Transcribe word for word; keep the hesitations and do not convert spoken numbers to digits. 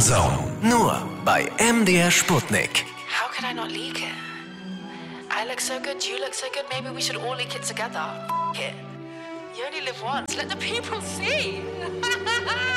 Zone. Nur bei M D R Sputnik. How could I not leak it? I look so good, you look so good, maybe we should all leak it together. F- it. You only live once, let the people see.